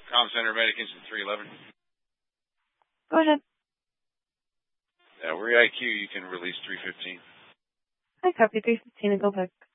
Comm Center, Medicans in 311. Go ahead. We're IQ, you can release 315. I copy 315 and go back.